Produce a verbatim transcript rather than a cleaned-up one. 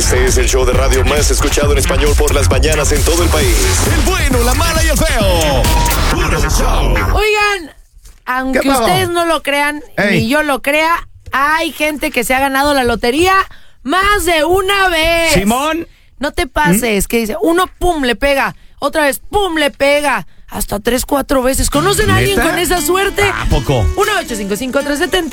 Este es el show de radio más escuchado en español por las mañanas en todo el país. El bueno, la mala y el feo. Puro show. Oigan, aunque ustedes no lo crean, Ey. ni yo lo crea, hay gente que se ha ganado la lotería más de una vez. Simón. No te pases, ¿Mm? que dice, uno pum, le pega, otra vez pum, le pega, hasta tres, cuatro veces. ¿Conocen a alguien con esa suerte? ¿A poco? uno ocho cinco cinco, tres siete